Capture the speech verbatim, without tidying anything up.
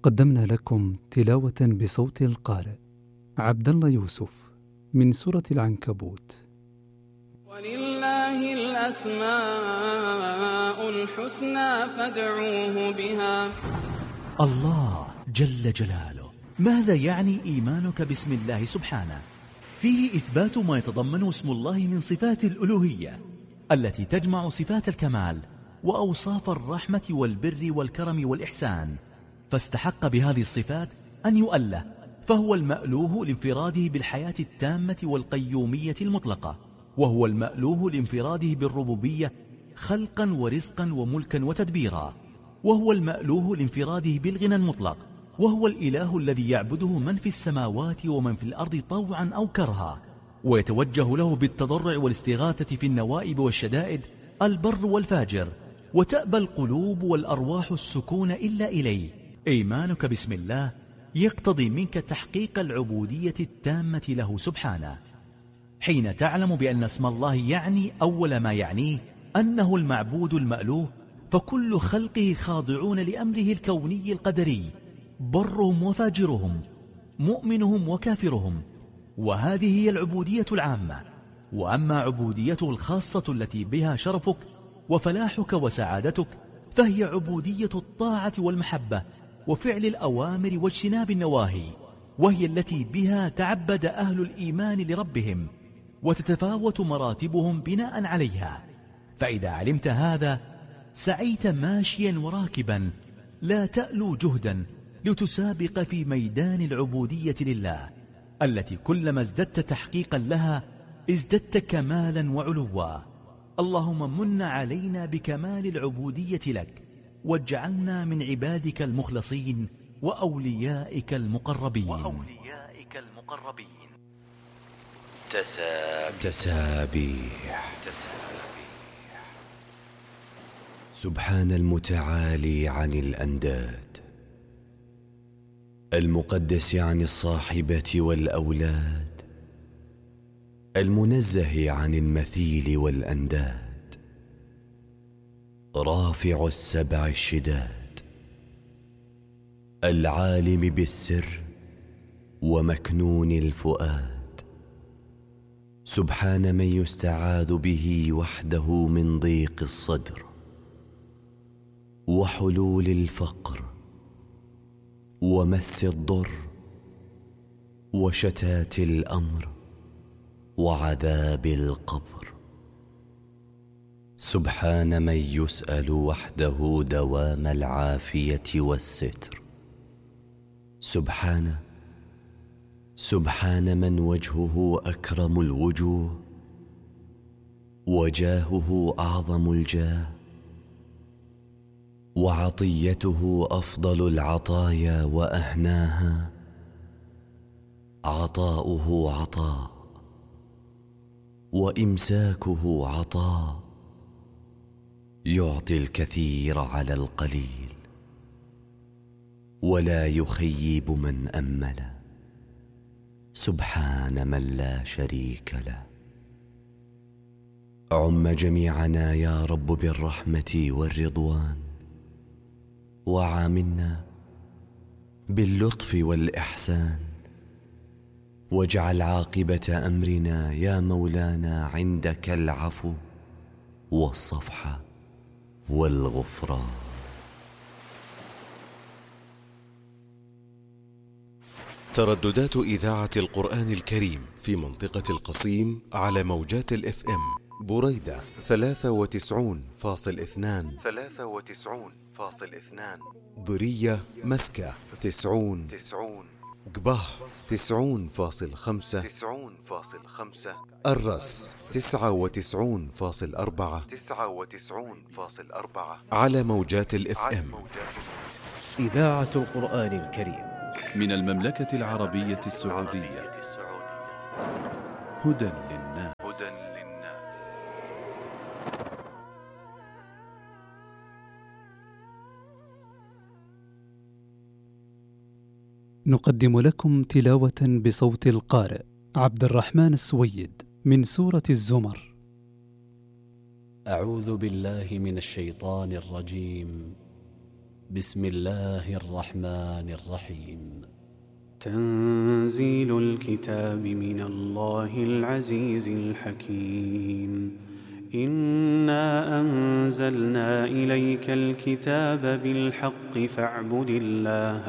قدمنا لكم تلاوة بصوت القارئ عبد الله يوسف من سورة العنكبوت. ولله الأسماء الحسنى فادعوه بها. الله جل جلاله، ماذا يعني إيمانك باسم الله سبحانه؟ فيه إثبات ما يتضمنه اسم الله من صفات الألوهية التي تجمع صفات الكمال وأوصاف الرحمة والبر والكرم والإحسان، فاستحق بهذه الصفات أن يؤله، فهو المألوه لانفراده بالحياة التامة والقيومية المطلقة، وهو المألوه لانفراده بالربوبية خلقا ورزقا وملكا وتدبيرا، وهو المألوه لانفراده بالغنى المطلق، وهو الإله الذي يعبده من في السماوات ومن في الأرض طوعا أو كرها، ويتوجه له بالتضرع والاستغاثة في النوائب والشدائد البر والفاجر، وتأبى القلوب والأرواح السكون إلا إليه. إيمانك باسم الله يقتضي منك تحقيق العبودية التامة له سبحانه، حين تعلم بأن اسم الله يعني أول ما يعنيه أنه المعبود المألوه، فكل خلقه خاضعون لأمره الكوني القدري، برهم وفاجرهم، مؤمنهم وكافرهم، وهذه هي العبودية العامة. وأما عبوديته الخاصة التي بها شرفك وفلاحك وسعادتك، فهي عبودية الطاعة والمحبة وفعل الأوامر واجتناب النواهي، وهي التي بها تعبد أهل الإيمان لربهم، وتتفاوت مراتبهم بناء عليها. فإذا علمت هذا سعيت ماشيا وراكبا، لا تألو جهدا لتسابق في ميدان العبودية لله، التي كلما ازددت تحقيقا لها ازددت كمالا وعلوا. اللهم من علينا بكمال العبودية لك، واجعلنا من عبادك المخلصين وأوليائك المقربين, وأوليائك المقربين. تسابيح, تسابيح. تسابيح. سبحان المتعالي عن الأنداد، المقدس عن الصاحبة والأولاد، المنزه عن المثيل والأنداد، رافع السبع الشداد، العالم بالسر ومكنون الفؤاد. سبحان من يستعاذ به وحده من ضيق الصدر وحلول الفقر ومس الضر وشتات الأمر وعذاب القبر. سبحان من يسأل وحده دوام العافية والستر. سبحان سبحان من وجهه أكرم الوجوه وجاهه أعظم الجاه وعطيته أفضل العطايا وأهناها. عطاؤه عطاء وإمساكه عطاء، يعطي الكثير على القليل ولا يخيب من أمل. سبحان من لا شريك له. عم جميعنا يا رب بالرحمة والرضوان، وعاملنا باللطف والإحسان، واجعل عاقبة أمرنا يا مولانا عندك العفو والصفح والغفران. ترددات إذاعة القرآن الكريم في منطقة القصيم على موجات الإف إم: بريدة ثلاثة وتسعون فاصل اثنان ثلاثة وتسعون فاصل اثنان، ضرية مسكة تسعون تسعون، قبه تسعون فاصل خمسة تسعون فاصل خمسة، الرس تسعة وتسعون فاصل أربعة تسعة وتسعون فاصل أربعة على موجات الإف إم. إذاعة القرآن الكريم من المملكة العربية السعودية. هدى للناس. نقدم لكم تلاوة بصوت القارئ عبد الرحمن السويد من سورة الزمر. أعوذ بالله من الشيطان الرجيم. بسم الله الرحمن الرحيم. تنزيل الكتاب من الله العزيز الحكيم. إنا أنزلنا إليك الكتاب بالحق فاعبد الله